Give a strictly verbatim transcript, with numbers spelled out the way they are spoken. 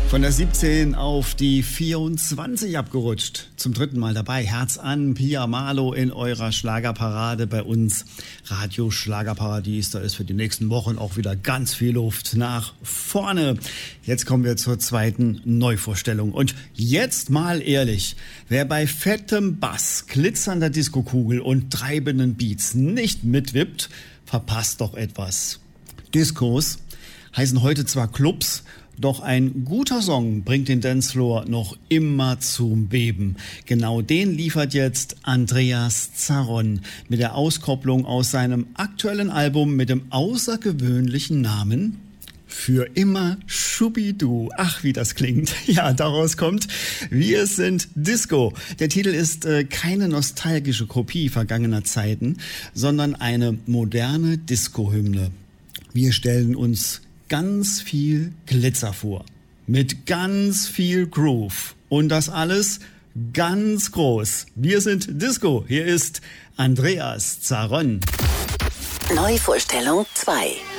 Von der siebzehn auf die vierundzwanzig abgerutscht. Zum dritten Mal dabei. Herz an, Pia Malo in eurer Schlagerparade bei uns. Radio Schlagerparadies. Da ist für die nächsten Wochen auch wieder ganz viel Luft nach vorne. Jetzt kommen wir zur zweiten Neuvorstellung. Und jetzt mal ehrlich. Wer bei fettem Bass, glitzernder Diskokugel und treibenden Beats nicht mitwippt, verpasst doch etwas. Diskos heißen heute zwar Clubs, doch ein guter Song bringt den Dancefloor noch immer zum Beben. Genau den liefert jetzt Andreas Zaron mit der Auskopplung aus seinem aktuellen Album mit dem außergewöhnlichen Namen Für immer Schubidu. Ach, wie das klingt. Ja, daraus kommt Wir sind Disco. Der Titel ist äh, keine nostalgische Kopie vergangener Zeiten, sondern eine moderne Disco-Hymne. Wir stellen uns ganz viel Glitzer vor, mit ganz viel Groove und das alles ganz groß. Wir sind Disco. Hier ist Andreas Zaron. Neuvorstellung zwei.